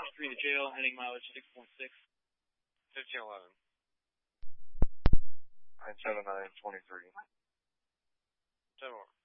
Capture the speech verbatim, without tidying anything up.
three to jail, heading mileage six point six. fifteen eleven. nine seven nine twenty-three. ten one.